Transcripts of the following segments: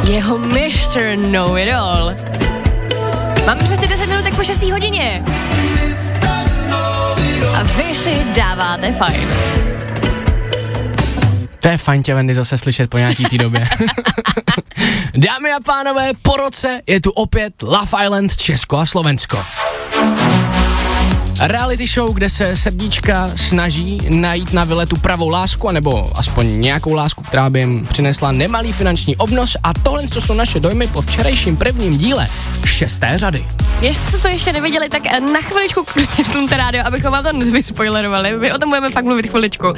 jeho Mr. Know-It-All. Máme přes 10 minutek po 6. hodině. A vy si dáváte fajn. To je fajn tě, Wendy, zase slyšet po nějaký té době. Dámy a pánové, po roce je tu opět Love Island Česko a Slovensko. Reality show, kde se srdíčka snaží najít na vyletu pravou lásku, anebo aspoň nějakou lásku, která by jim přinesla nemalý finanční obnos, a tohle jsou naše dojmy po včerejším prvním díle 6. řady. Jestli jste to ještě neviděli, tak na chviličku slunte rádio, abychom vám to nevyspoilerovali. My o tom budeme fakt mluvit chviličku.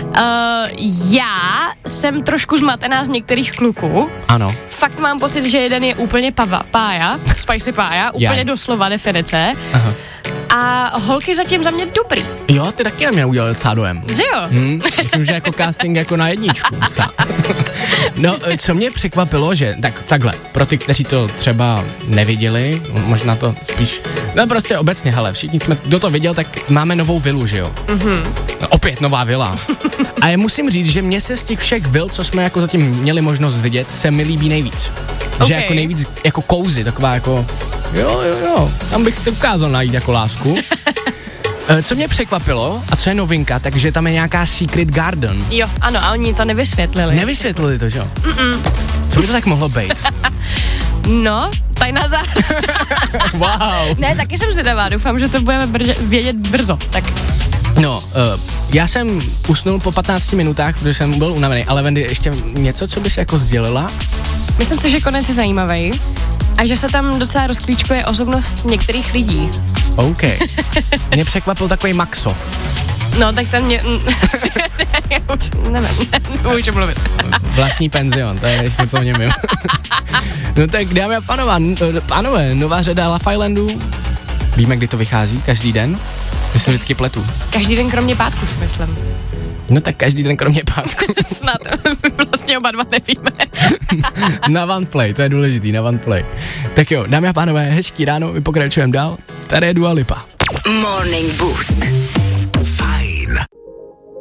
Já jsem trošku zmatená z některých kluků. Ano. Fakt mám pocit, že jeden je úplně pája, spicy pája, úplně doslova definice. Aha. A holky zatím za mě dobrý. Jo, ty taky na mě udělali docela dojem. Že jo? Myslím, že jako casting jako na jedničku. No, co mě překvapilo, že takhle, pro ty, kteří to třeba neviděli, možná to spíš, no prostě obecně, hele, všichni jsme, kdo to viděl, tak máme novou vilu, že jo? No, opět nová vila. A já musím říct, že mně se z těch všech vil, co jsme jako zatím měli možnost vidět, se mi líbí nejvíc. Okay. Že jako nejvíc, jako cozy, taková jako, jo, tam bych se ukázal najít jako lásku. Co mě překvapilo, a co je novinka, takže tam je nějaká Secret Garden. Jo, ano, a oni to nevysvětlili. Nevysvětlili to, že jo? Co by to tak mohlo být? No, tajná záhrada. Wow. Ne, taky jsem zvědavá, doufám, že to budeme vědět brzo, tak. No, já jsem usnul po 15 minutách, protože jsem byl unavený, ale Wendy, ještě něco, co bys jako sdělila? Myslím si, že konec je zajímavý a že se tam docela rozklíčkuje osobnost některých lidí. OK. Mě překvapil takový Maxo. No, tak ten mě... Já už nevím, nemůžu mluvit. Vlastní penzion, to je něco o něm mimo. No tak dámy a pánové, nová řada Love Islandu. Víme, kdy to vychází, každý den? Já se vždycky pletu. Každý den kromě pátku, si myslím. No tak každý den kromě pátku. Snad, vlastně oba dva nevíme. Na OnePlay, to je důležitý, na OnePlay. Tak jo, dámy a pánové, hezký ráno, my pokračujeme dál. Tady je Dua Lipa. Morning Boost. Fajn.